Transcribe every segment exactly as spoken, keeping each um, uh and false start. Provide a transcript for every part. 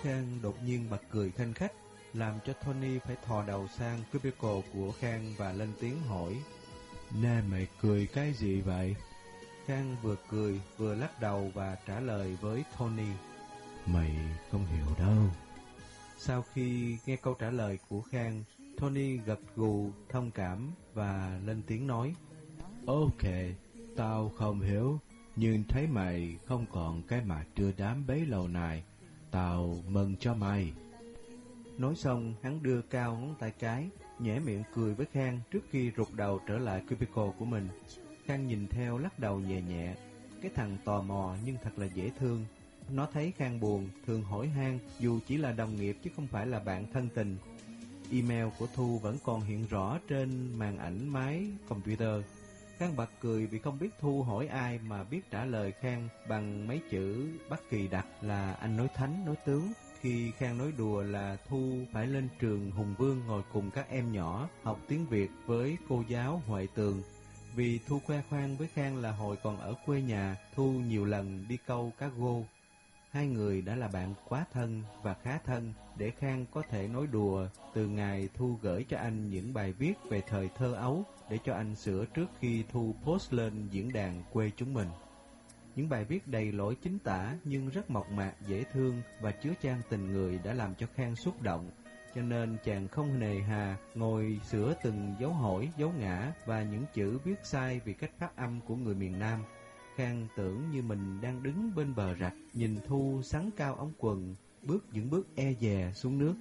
Khang đột nhiên bật cười khanh khách, làm cho Tony phải thò đầu sang cubicle của Khang và lên tiếng hỏi: "Nè, mày cười cái gì vậy?" Khang vừa cười vừa lắc đầu và trả lời với Tony: "Mày không hiểu đâu." Sau khi nghe câu trả lời của Khang, Tony gật gù thông cảm và lên tiếng nói: "Ok, tao không hiểu, nhưng thấy mày không còn cái mặt đưa đám bấy lâu này, tao mừng cho mày." Nói xong, hắn đưa cao ngón tay cái, nhếch miệng cười với Khang trước khi rụt đầu trở lại cubicle của mình. Khang nhìn theo lắc đầu nhẹ nhẹ. Cái thằng tò mò nhưng thật là dễ thương. Nó thấy Khang buồn, thường hỏi han dù chỉ là đồng nghiệp chứ không phải là bạn thân tình. Email của Thu vẫn còn hiện rõ trên màn ảnh máy computer. Khang bật cười vì không biết Thu hỏi ai mà biết trả lời Khang bằng mấy chữ bất kỳ đặc là anh nói thánh nói tướng. Khi Khang nói đùa là Thu phải lên trường Hùng Vương ngồi cùng các em nhỏ học tiếng Việt với cô giáo Huệ Tường. Vì Thu khoe khoang với Khang là hồi còn ở quê nhà, Thu nhiều lần đi câu cá gô. Hai người đã là bạn quá thân và khá thân để Khang có thể nói đùa từ ngày Thu gửi cho anh những bài viết về thời thơ ấu để cho anh sửa trước khi Thu post lên diễn đàn quê chúng mình. Những bài viết đầy lỗi chính tả nhưng rất mộc mạc, dễ thương và chứa chan tình người đã làm cho Khang xúc động, cho nên chàng không nề hà ngồi sửa từng dấu hỏi, dấu ngã và những chữ viết sai vì cách phát âm của người miền Nam. Khang tưởng như mình đang đứng bên bờ rạch, nhìn Thu xắn cao ống quần, bước những bước e dè xuống nước.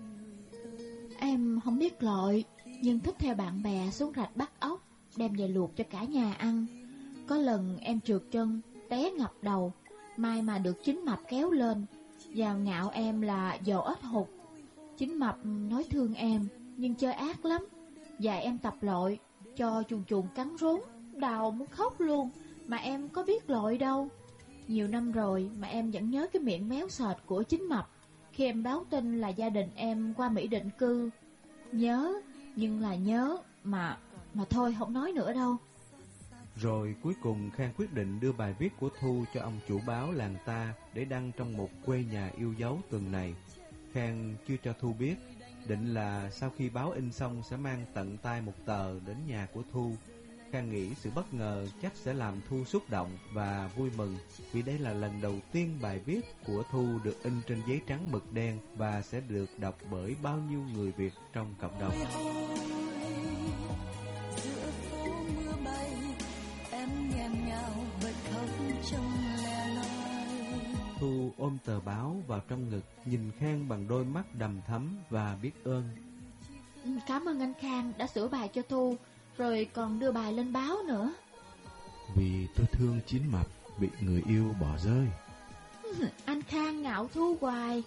Em không biết lội, nhưng thích theo bạn bè xuống rạch bắt ốc, đem về luộc cho cả nhà ăn. Có lần em trượt chân, té ngập đầu, may mà được Chính Mập kéo lên, vào ngạo em là dồ ếch hụt. Chính Mập nói thương em, nhưng chơi ác lắm, dạy em tập lội, cho chuồn chuồn cắn rốn, đau muốn khóc luôn, mà em có biết lội đâu. Nhiều năm rồi mà em vẫn nhớ cái miệng méo sệt của Chính Mập khi em báo tin là gia đình em qua Mỹ định cư. Nhớ, nhưng là nhớ, mà mà thôi không nói nữa đâu. Rồi cuối cùng Khang quyết định đưa bài viết của Thu cho ông chủ báo làng ta để đăng trong một quê nhà yêu dấu tuần này. Khang chưa cho Thu biết, định là sau khi báo in xong sẽ mang tận tay một tờ đến nhà của Thu. Khang nghĩ sự bất ngờ chắc sẽ làm Thu xúc động và vui mừng, vì đây là lần đầu tiên bài viết của Thu được in trên giấy trắng mực đen và sẽ được đọc bởi bao nhiêu người Việt trong cộng đồng. Thu ôm tờ báo vào trong ngực, nhìn Khang bằng đôi mắt đầm thắm và biết ơn. Cảm ơn anh Khang đã sửa bài cho Thu, rồi còn đưa bài lên báo nữa. Vì tôi thương Chín Mập bị người yêu bỏ rơi. Anh Khang ngạo Thu hoài.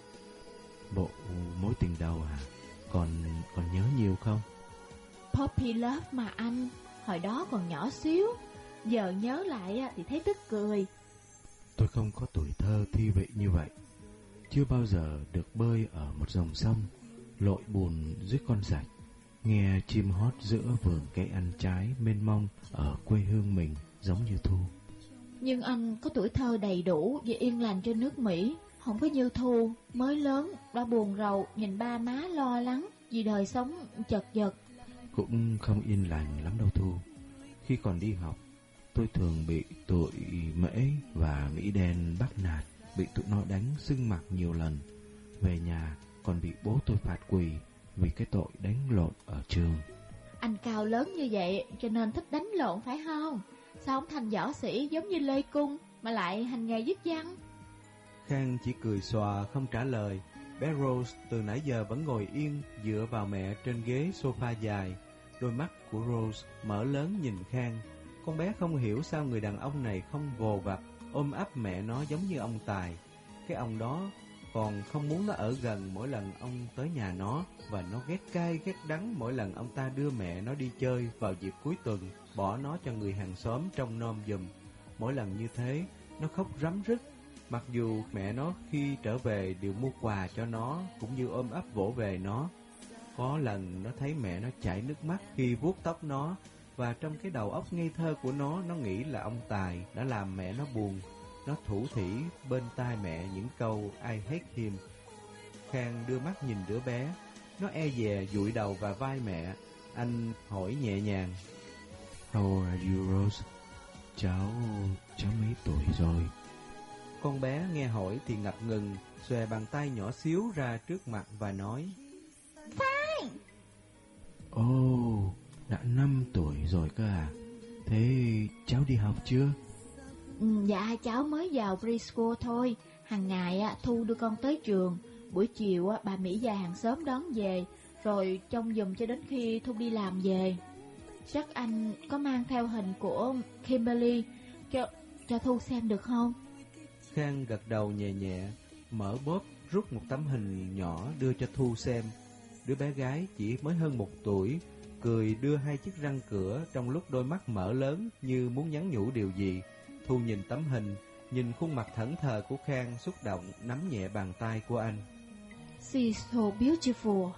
Bộ mối tình đầu hả? Còn còn nhớ nhiều không? Puppy love mà anh, hồi đó còn nhỏ xíu, giờ nhớ lại thì thấy tức cười. Tôi không có tuổi thơ thi vị như vậy. Chưa bao giờ được bơi ở một dòng sông, lội bùn dưới con rạch, nghe chim hót giữa vườn cây ăn trái mênh mông ở quê hương mình giống như Thu. Nhưng anh có tuổi thơ đầy đủ và yên lành trên nước Mỹ, không có như Thu, mới lớn đã buồn rầu nhìn ba má lo lắng vì đời sống chật vật. Cũng không yên lành lắm đâu Thu. Khi còn đi học, tôi thường bị tụi Mễ và Mỹ đen bắt nạt, bị tụi nó đánh sưng mặt nhiều lần. Về nhà còn bị bố tôi phạt quỳ vì cái tội đánh lộn ở trường. Anh cao lớn như vậy cho nên thích đánh lộn phải không? Sao không thành võ sĩ giống như Lê Cung mà lại hành nghề viết văn? Khang chỉ cười xòa không trả lời. Bé Rose từ nãy giờ vẫn ngồi yên dựa vào mẹ trên ghế sofa dài. Đôi mắt của Rose mở lớn nhìn Khang. Con bé không hiểu sao người đàn ông này không vồ vập ôm ấp mẹ nó giống như ông Tài. Cái ông đó còn không muốn nó ở gần mỗi lần ông tới nhà nó, và nó ghét cay ghét đắng mỗi lần ông ta đưa mẹ nó đi chơi vào dịp cuối tuần, bỏ nó cho người hàng xóm trông nom giùm. Mỗi lần như thế, nó khóc rắm rứt, mặc dù mẹ nó khi trở về đều mua quà cho nó cũng như ôm ấp vỗ về nó. Có lần nó thấy mẹ nó chảy nước mắt khi vuốt tóc nó, và trong cái đầu óc ngây thơ của nó, nó nghĩ là ông Tài đã làm mẹ nó buồn. Nó thủ thỉ bên tai mẹ những câu I hate him. Khang đưa mắt nhìn đứa bé. Nó e dè dụi đầu vào vai mẹ. Anh hỏi nhẹ nhàng: How are you, Rose? Cháu, cháu mấy tuổi rồi? Con bé nghe hỏi thì ngập ngừng, xòe bàn tay nhỏ xíu ra trước mặt và nói: Fine. Ồ, oh, đã năm tuổi rồi cơ à? Thế cháu đi học chưa? Ừ, dạ cháu mới vào preschool thôi. Hàng ngày á, Thu đưa con tới trường. Buổi chiều á, bà Mỹ già hàng xóm đón về, rồi trông giùm cho đến khi Thu đi làm về. Chắc anh có mang theo hình của Kimberly cho, cho Thu xem được không? Khang gật đầu nhẹ nhẹ, mở bóp rút một tấm hình nhỏ đưa cho Thu xem. Đứa bé gái chỉ mới hơn một tuổi, cười đưa hai chiếc răng cửa trong lúc đôi mắt mở lớn như muốn nhắn nhủ điều gì. Thu nhìn tấm hình, nhìn khuôn mặt thẫn thờ của Khang, xúc động nắm nhẹ bàn tay của anh. She's so beautiful.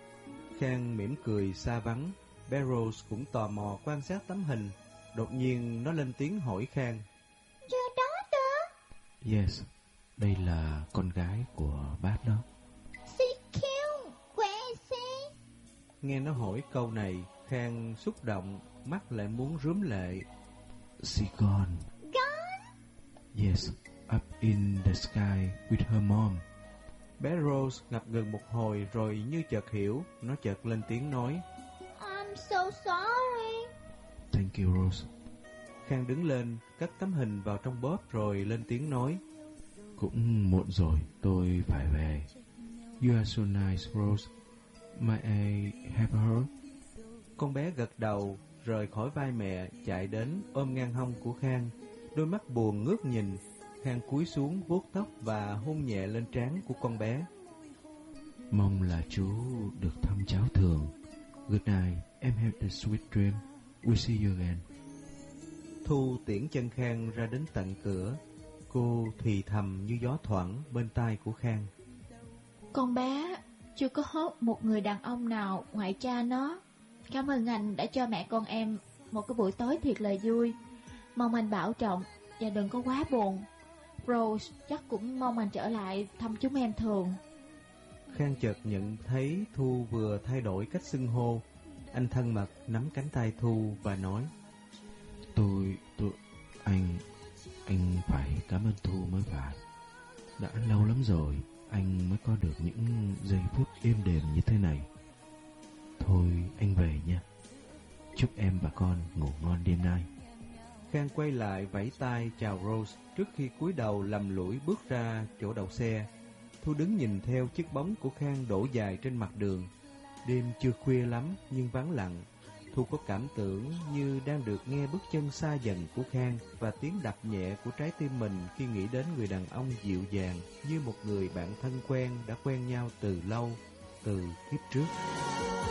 Khang mỉm cười xa vắng. Bé Rose cũng tò mò quan sát tấm hình. Đột nhiên nó lên tiếng hỏi Khang: Your daughter? Yes, đây là con gái của bác đó. She cute. Where is she? Nghe nó hỏi câu này, Khang xúc động, mắt lại muốn rướm lệ. She gone. Gone? Yes, up in the sky with her mom. Bé Rose ngập ngừng một hồi rồi như chợt hiểu, nó chợt lên tiếng nói: I'm so sorry. Thank you, Rose. Khang đứng lên, cất tấm hình vào trong bóp rồi lên tiếng nói: Cũng muộn rồi, tôi phải về. You are so nice, Rose. May I have her? Con bé gật đầu, rời khỏi vai mẹ, chạy đến ôm ngang hông của Khang. Đôi mắt buồn ngước nhìn. Khang cúi xuống vuốt tóc và hôn nhẹ lên trán của con bé. Mong là chú được thăm cháu thường. Good night, em have a sweet dream. We'll see you again. Thu tiễn chân Khang ra đến tận cửa. Cô thì thầm như gió thoảng bên tai của Khang: Con bé chưa có hốt một người đàn ông nào ngoại cha nó. Cảm ơn anh đã cho mẹ con em một cái buổi tối thiệt là vui. Mong anh bảo trọng và đừng có quá buồn. Rose chắc cũng mong anh trở lại thăm chúng em thường. Khang chợt nhận thấy Thu vừa thay đổi cách xưng hô. Anh thân mật nắm cánh tay Thu và nói: Tôi, tôi, anh, anh phải cảm ơn Thu mới phải. Đã lâu lắm rồi anh mới có được những giây phút êm đềm như thế này. Thôi anh về nha. Chúc em và con ngủ ngon đêm nay. Khang quay lại vẫy tay chào Rose trước khi cúi đầu lầm lũi bước ra chỗ đậu xe. Thu đứng nhìn theo chiếc bóng của Khang đổ dài trên mặt đường. Đêm chưa khuya lắm nhưng vắng lặng. Thu có cảm tưởng như đang được nghe bước chân xa dần của Khang và tiếng đập nhẹ của trái tim mình khi nghĩ đến người đàn ông dịu dàng như một người bạn thân quen đã quen nhau từ lâu, từ kiếp trước.